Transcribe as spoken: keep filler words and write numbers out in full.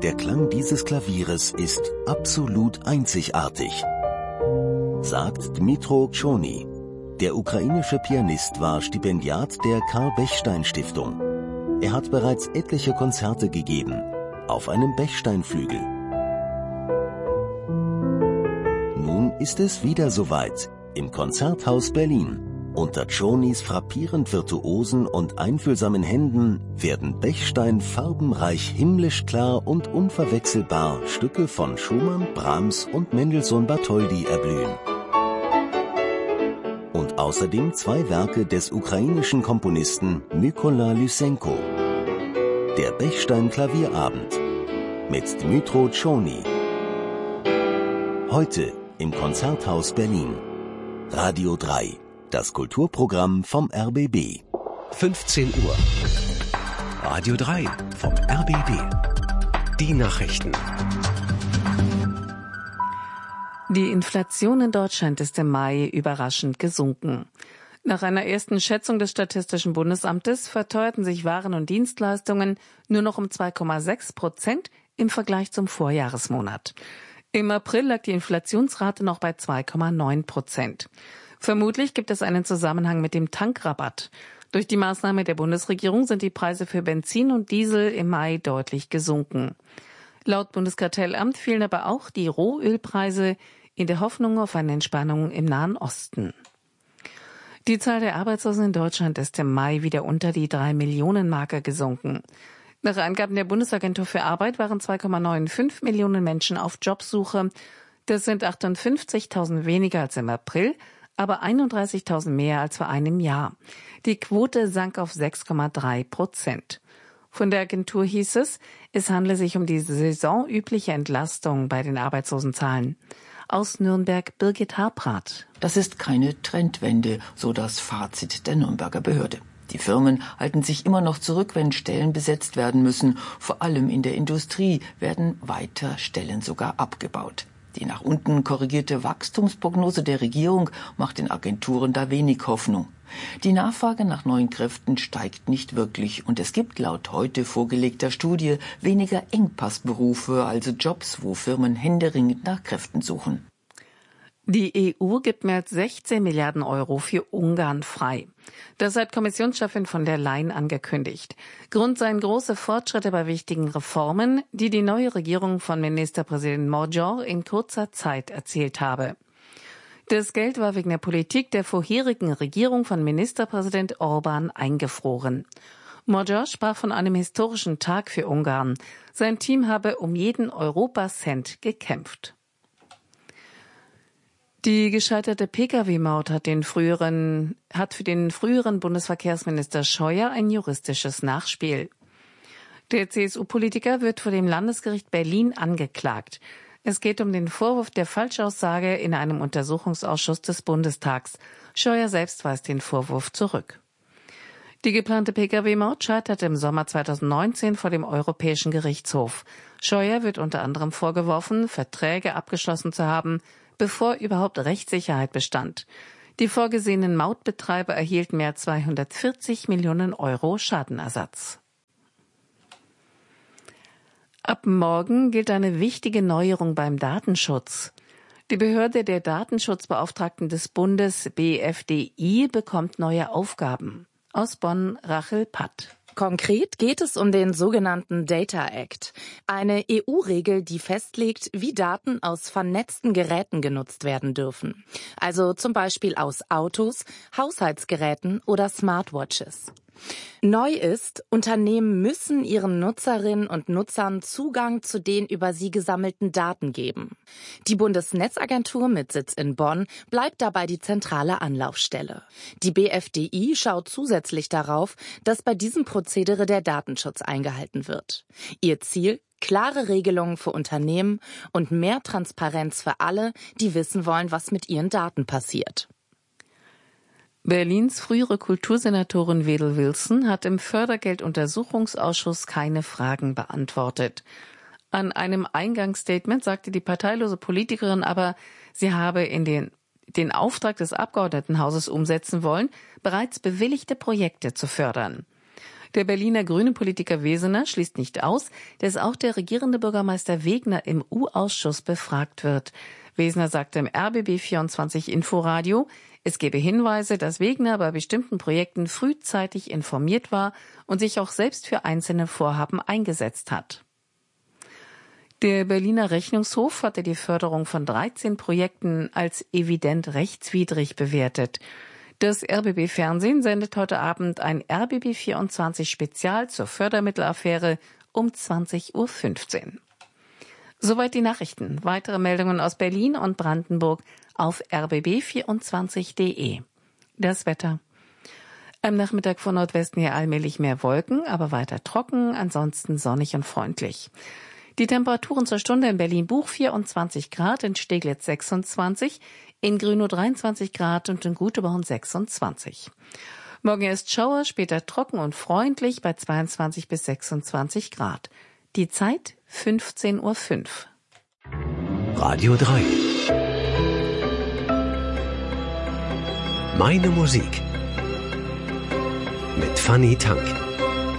Der Klang dieses Klavieres ist absolut einzigartig, sagt Dmytro Chony. Der ukrainische Pianist war Stipendiat der Karl-Bechstein-Stiftung. Er hat bereits etliche Konzerte gegeben, auf einem Bechsteinflügel. Nun ist es wieder soweit, im Konzerthaus Berlin. Unter Chonys frappierend virtuosen und einfühlsamen Händen werden Bechstein farbenreich himmlisch klar und unverwechselbar Stücke von Schumann, Brahms und Mendelssohn-Bartholdy erblühen. Und außerdem zwei Werke des ukrainischen Komponisten Mykola Lysenko. Der Bechstein-Klavierabend mit Dmytro Chony. Heute im Konzerthaus Berlin. Radio drei. Das Kulturprogramm vom R B B. fünfzehn Uhr. Radio drei vom R B B. Die Nachrichten. Die Inflation in Deutschland ist im Mai überraschend gesunken. Nach einer ersten Schätzung des Statistischen Bundesamtes verteuerten sich Waren und Dienstleistungen nur noch um zwei Komma sechs Prozent im Vergleich zum Vorjahresmonat. Im April lag die Inflationsrate noch bei zwei Komma neun Prozent. Vermutlich gibt es einen Zusammenhang mit dem Tankrabatt. Durch die Maßnahme der Bundesregierung sind die Preise für Benzin und Diesel im Mai deutlich gesunken. Laut Bundeskartellamt fielen aber auch die Rohölpreise in der Hoffnung auf eine Entspannung im Nahen Osten. Die Zahl der Arbeitslosen in Deutschland ist im Mai wieder unter die drei Millionen Marke gesunken. Nach Angaben der Bundesagentur für Arbeit waren zwei Komma fünfundneunzig Millionen Menschen auf Jobsuche. Das sind achtundfünfzigtausend weniger als im April, aber einunddreißigtausend mehr als vor einem Jahr. Die Quote sank auf sechs Komma drei Prozent. Von der Agentur hieß es, es handle sich um die saisonübliche Entlastung bei den Arbeitslosenzahlen. Aus Nürnberg Birgit Harprath. Das ist keine Trendwende, so das Fazit der Nürnberger Behörde. Die Firmen halten sich immer noch zurück, wenn Stellen besetzt werden müssen. Vor allem in der Industrie werden weiter Stellen sogar abgebaut. Die nach unten korrigierte Wachstumsprognose der Regierung macht den Agenturen da wenig Hoffnung. Die Nachfrage nach neuen Kräften steigt nicht wirklich und es gibt laut heute vorgelegter Studie weniger Engpassberufe, also Jobs, wo Firmen händeringend nach Kräften suchen. Die E U gibt mehr als sechzehn Milliarden Euro für Ungarn frei. Das hat Kommissionschefin von der Leyen angekündigt. Grund seien große Fortschritte bei wichtigen Reformen, die die neue Regierung von Ministerpräsident Magyar in kurzer Zeit erzielt habe. Das Geld war wegen der Politik der vorherigen Regierung von Ministerpräsident Orbán eingefroren. Magyar sprach von einem historischen Tag für Ungarn. Sein Team habe um jeden Europacent gekämpft. Die gescheiterte Pkw-Maut hat den früheren, hat für den früheren Bundesverkehrsminister Scheuer ein juristisches Nachspiel. Der C S U-Politiker wird vor dem Landesgericht Berlin angeklagt. Es geht um den Vorwurf der Falschaussage in einem Untersuchungsausschuss des Bundestags. Scheuer selbst weist den Vorwurf zurück. Die geplante Pkw-Maut scheiterte im Sommer zweitausendneunzehn vor dem Europäischen Gerichtshof. Scheuer wird unter anderem vorgeworfen, Verträge abgeschlossen zu haben, bevor überhaupt Rechtssicherheit bestand. Die vorgesehenen Mautbetreiber erhielten mehr als zweihundertvierzig Millionen Euro Schadenersatz. Ab morgen gilt eine wichtige Neuerung beim Datenschutz. Die Behörde der Datenschutzbeauftragten des Bundes B F D I bekommt neue Aufgaben. Aus Bonn Rachel Patt. Konkret geht es um den sogenannten Data Act, eine E U-Regel, die festlegt, wie Daten aus vernetzten Geräten genutzt werden dürfen. Also zum Beispiel aus Autos, Haushaltsgeräten oder Smartwatches. Neu ist, Unternehmen müssen ihren Nutzerinnen und Nutzern Zugang zu den über sie gesammelten Daten geben. Die Bundesnetzagentur mit Sitz in Bonn bleibt dabei die zentrale Anlaufstelle. Die B F D I schaut zusätzlich darauf, dass bei diesem Prozedere der Datenschutz eingehalten wird. Ihr Ziel: klare Regelungen für Unternehmen und mehr Transparenz für alle, die wissen wollen, was mit ihren Daten passiert. Berlins frühere Kultursenatorin Wedel Wilson hat im Fördergelduntersuchungsausschuss keine Fragen beantwortet. An einem Eingangsstatement sagte die parteilose Politikerin aber, sie habe in den, den Auftrag des Abgeordnetenhauses umsetzen wollen, bereits bewilligte Projekte zu fördern. Der Berliner grüne Politiker Wesener schließt nicht aus, dass auch der regierende Bürgermeister Wegner im U-Ausschuss befragt wird. Wesener sagte im R B B vierundzwanzig Inforadio, es gebe Hinweise, dass Wegner bei bestimmten Projekten frühzeitig informiert war und sich auch selbst für einzelne Vorhaben eingesetzt hat. Der Berliner Rechnungshof hatte die Förderung von dreizehn Projekten als evident rechtswidrig bewertet. Das R B B Fernsehen sendet heute Abend ein R B B vierundzwanzig Spezial zur Fördermittelaffäre um zwanzig Uhr fünfzehn. Soweit die Nachrichten. Weitere Meldungen aus Berlin und Brandenburg auf r b b vierundzwanzig punkt d e. Das Wetter. Am Nachmittag von Nordwesten her allmählich mehr Wolken, aber weiter trocken, ansonsten sonnig und freundlich. Die Temperaturen zur Stunde in Berlin-Buch vierundzwanzig Grad, in Steglitz sechsundzwanzig, in Grünow dreiundzwanzig Grad und in Guteborn sechsundzwanzig. Morgen erst Schauer, später trocken und freundlich bei zweiundzwanzig bis sechsundzwanzig Grad. Die Zeit fünfzehn Uhr fünf. Radio drei. Meine Musik. Mit Fanny Tank.